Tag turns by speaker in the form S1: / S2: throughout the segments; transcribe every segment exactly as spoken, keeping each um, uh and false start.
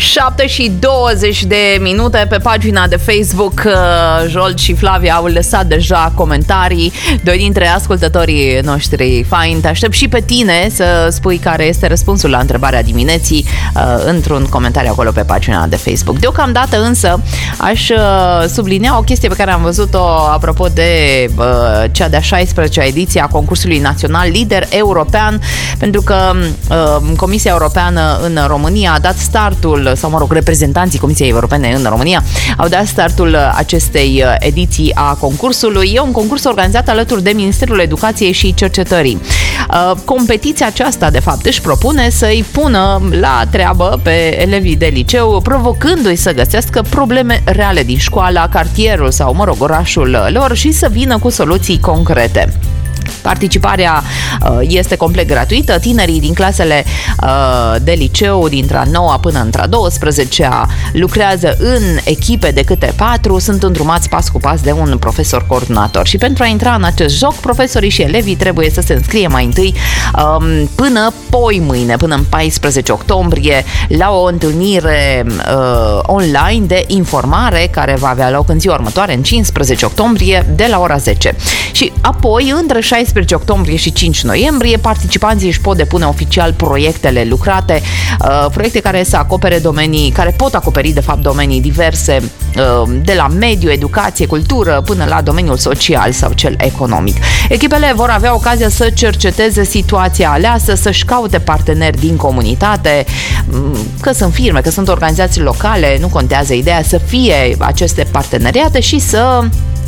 S1: șapte și douăzeci de minute pe pagina de Facebook. Jolt și Flavia au lăsat deja comentarii. Doi dintre ascultătorii noștri fain, te aștept și pe tine să spui care este răspunsul la întrebarea dimineții într-un comentariu acolo pe pagina de Facebook. Deocamdată însă aș sublinea o chestie pe care am văzut-o apropo de cea de-a șaisprezecea ediție a concursului național Lider European, pentru că Comisia Europeană în România a dat startul, sau mă rog, reprezentanții Comisiei Europene în România au dat startul acestei ediții a concursului. E un concurs organizat alături de Ministerul Educației și Cercetării. Competiția aceasta, de fapt, își propune să-i pună la treabă pe elevii de liceu, provocându-i să găsească probleme reale din școala, cartierul sau, mă rog, orașul lor și să vină cu soluții concrete. Participarea uh, este complet gratuită. Tinerii din clasele uh, de liceu dintre a noua până între a douăsprezecea lucrează în echipe de câte patru, sunt îndrumați pas cu pas de un profesor coordonator. Și pentru a intra în acest joc, profesorii și elevii trebuie să se înscrie mai întâi uh, până poi mâine, până în paisprezece octombrie, la o întâlnire uh, online de informare care va avea loc în ziua următoare, în cincisprezece octombrie, de la ora zece. Și apoi, între șaisprezece octombrie și cinci noiembrie, participanții își pot depune oficial proiectele lucrate, uh, proiecte care să acopere domenii, care pot acoperi de fapt domenii diverse, uh, de la mediu, educație, cultură, până la domeniul social sau cel economic. Echipele vor avea ocazia să cerceteze situația aleasă, să-și caute parteneri din comunitate, că sunt firme, că sunt organizații locale, nu contează, ideea să fie aceste parteneriate și să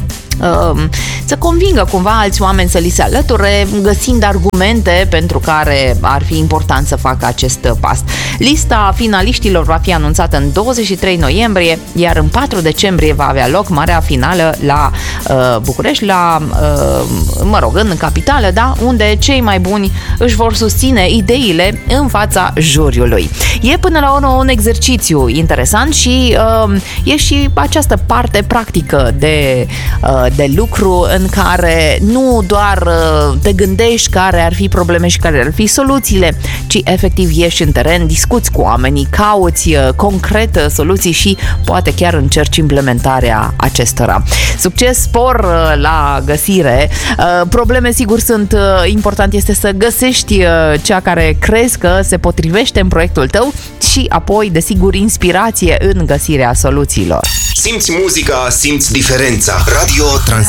S1: să convingă cumva alți oameni să li se alăture, găsind argumente pentru care ar fi important să facă acest pas. Lista finaliștilor va fi anunțată în douăzeci și trei noiembrie, iar în patru decembrie va avea loc marea finală la uh, București, la, uh, mă rog, în capitală, da? Unde cei mai buni își vor susține ideile în fața juriului. E până la urmă un exercițiu interesant și uh, e și această parte practică de uh, de lucru în care nu doar te gândești care ar fi probleme și care ar fi soluțiile, ci efectiv ieși în teren, discuți cu oamenii, cauți concret soluții și poate chiar încerci implementarea acestora. Succes, spor la găsire. Probleme sigur sunt, important este să găsești cea care crezi că se potrivește în proiectul tău și apoi, desigur, inspirație în găsirea soluțiilor.
S2: Simți muzica, simți diferența. Radio Trans